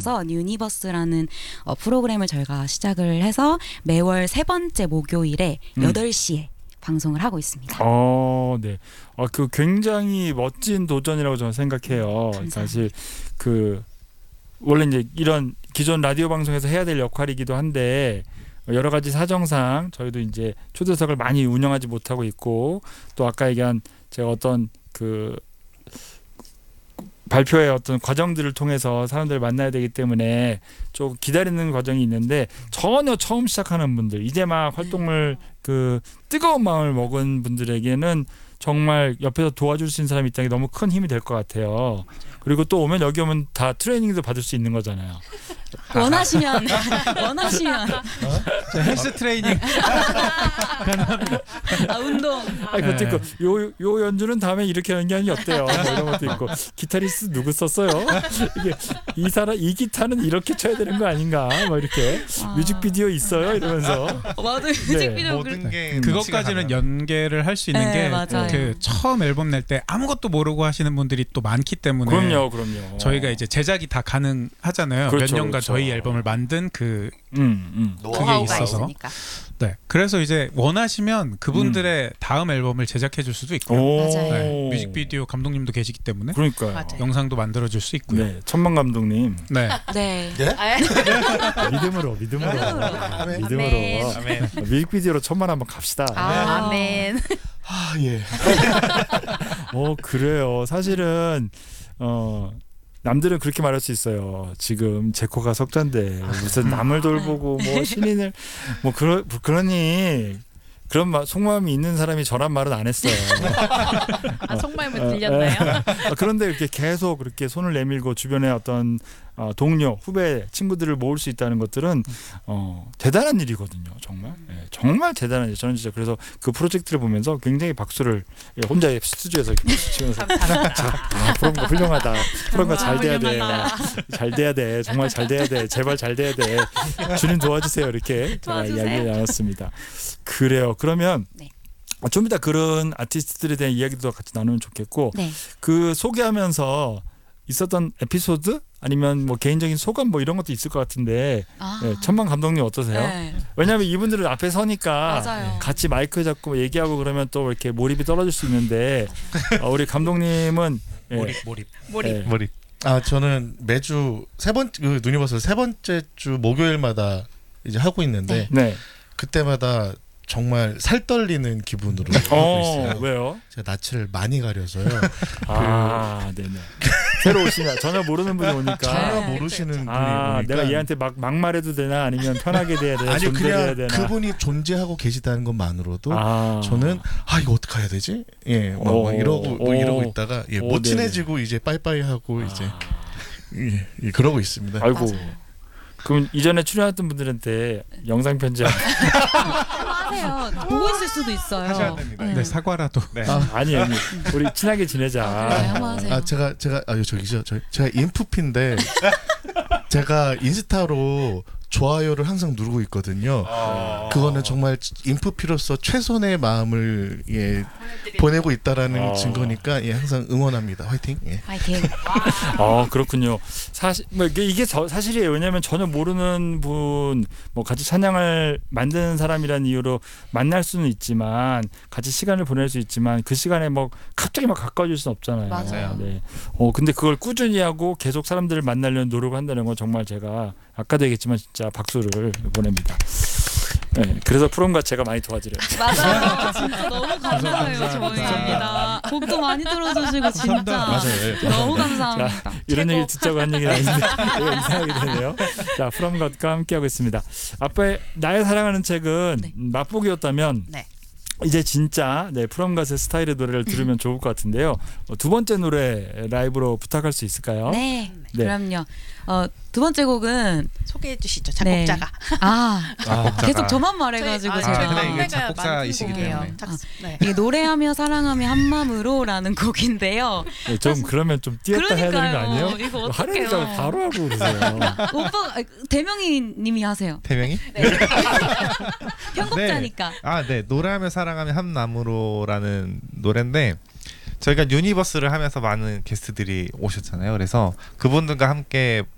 있어서 뉴니버스라는 프로그램을 저희가 시작을 해서 매월 세 번째 목요일에 8시에 방송을 하고 있습니다. 네. 그 굉장히 멋진 도전이라고 저는 생각해요. 감사합니다. 사실 그 원래 이제 이런 기존 라디오 방송에서 해야 될 역할이기도 한데 여러 가지 사정상 저희도 이제 초대석을 많이 운영하지 못하고 있고 또 아까 얘기한 제가 어떤 그 발표의 어떤 과정들을 통해서 사람들을 만나야 되기 때문에 좀 기다리는 과정이 있는데 전혀 처음 시작하는 분들 이제 막 활동을 그 뜨거운 마음을 먹은 분들에게는 정말 옆에서 도와줄 수 있는 사람이 있다는 게 너무 큰 힘이 될 것 같아요. 그리고 또 오면 여기 오면 다 트레이닝도 받을 수 있는 거잖아요. 원하시면 헬스 트레이닝 운동. 그것도 있고 요 연주는 다음에 이렇게 하는 게 아니 어때요? 뭐 이런 것도 있고 기타리스트 누구 썼어요? 이게 이 기타는 이렇게 쳐야 되는 거 아닌가? 뭐 이렇게 뮤직비디오 있어요? 이러면서 맞아요. 뮤직비디오 모든 게 그것까지는 연계를 할 수 있는 게 맞아요. 그 처음 앨범 낼 때 아무것도 모르고 하시는 분들이 또 많기 때문에 그럼요. 저희가 이제 제작이 다 가능하잖아요. 그렇죠, 몇 년간 그렇죠. 저희 앨범을 만든 그게 노하우가 있어서 있으니까. 네. 그래서 이제 원하시면 그분들의 다음 앨범을 제작해 줄 수도 있고요. 맞아요. 네. 뮤직비디오 감독님도 계시기 때문에 그러니까요. 맞아요. 영상도 만들어 줄 수 있고요. 네, 천만 감독님 네. 네. 믿음으로 아멘. 뮤직비디오로 천만 한번 갑시다. 아멘. 예. 그래요. 사실은 남들은 그렇게 말할 수 있어요. 지금 제코가 석자인데 무슨 남을 돌보고 뭐 신인을 뭐 그러니 그런 속마음이 있는 사람이 저란 말은 안 했어요. 속마음을 들렸나요? 그런데 이렇게 계속 그렇게 손을 내밀고 주변에 어떤 동료, 후배, 친구들을 모을 수 있다는 것들은 대단한 일이거든요. 정말 정말 대단한 일. 저는 진짜 그래서 그 프로젝트를 보면서 굉장히 박수를 혼자 스튜디오에서 치면서 프로그램 훌륭하다. 프로그램 잘 돼야 돼. 잘 돼야 돼. 정말 잘 돼야 돼. 제발 잘 돼야 돼. 주님 도와주세요. 이렇게 제가 이야기를 나눴습니다. 그래요. 그러면 좀 이따 그런 아티스트들에 대한 이야기도 같이 나누면 좋겠고 그 소개하면서 있었던 에피소드 아니면 뭐 개인적인 소감 뭐 이런 것도 있을 것 같은데 천만 감독님 어떠세요? 왜냐하면 이분들은 앞에 서니까 맞아요. 같이 마이크 잡고 얘기하고 그러면 또 이렇게 몰입이 떨어질 수 있는데 우리 감독님은 몰입. 저는 매주 그 누니버스 세 번째 주 목요일마다 이제 하고 있는데 그때마다 정말 살 떨리는 기분으로 하고 있어요. 왜요? 제가 낯을 많이 가려서요. 네네. 새로 오시면 전혀 모르는 분이 오니까. 전혀 모르시는 분이 오니까. 내가 얘한테 막 막말해도 되나 아니면 편하게 돼야 되나? 아니요, 존대해야 그냥 되나? 그분이 존재하고 계시다는 것만으로도 저는 이거 어떻게 해야 되지? 막 이러고 있다가 못 친해지고 이제 빠이빠이 하고 이제 그러고 있습니다. 아이고. 그럼 이전에 출연했던 분들한테 영상 편지 하세요. 보고 있을 수도 있어요. 하셔야 됩니다. 네, 사과라도. 아니 우리 친하게 지내자. 한번 하세요. 제가 제가 인프피인데 제가 인스타로 좋아요를 항상 누르고 있거든요. 그거는 정말 인프피로서 최선의 마음을 보내고 있다라는 증거니까 항상 응원합니다. 화이팅. 화이팅. 그렇군요. 사실 이게 사실이에요. 왜냐하면 전혀 모르는 분, 뭐 같이 찬양을 만드는 사람이라는 이유로 만날 수는 있지만 같이 시간을 보낼 수 있지만 그 시간에 뭐 갑자기 막 가까워질 수는 없잖아요. 맞아요. 네. 근데 그걸 꾸준히 하고 계속 사람들을 만나려는 노력을 한다는 건 정말 제가 아까도 얘기했지만 진짜 박수를 보냅니다. 네, 그래서 프롬과 제가 많이 도와드려요. 맞아요. 진짜 너무 감사해요. 저희가 곡도 많이 들어주시고 진짜 맞아요. 너무 감사합니다. 자, 이런 얘기 듣자고 한 얘기는 아닌데 이상하게 되네요. 자, 프롬과 함께하고 있습니다. 앞에 나의 사랑하는 책은 맛보기였다면 이제 진짜 프롬갓의 스타일의 노래를 들으면 좋을 것 같은데요. 두 번째 노래 라이브로 부탁할 수 있을까요? 네. 그럼요. 두 번째 곡은 소개해 주시죠. 작곡자가. 계속 저만 말해가지고 제가 작곡자이시기 때문에. 이게 노래하며 사랑하며 한마음으로라는 곡인데요. 좀 그러면 좀 띄었다 해야 되는 거 아니에요? 이거 어떡해요? 하려니까 바로 하고 그러세요. 오빠 대명이님이 하세요. 대명이? 편곡자니까. 네. 노래하며 사랑하며 한나무로라는 노래인데 저희가 유니버스를 하면서 많은 게스트들이 오셨잖아요. 그래서 그분들과 함께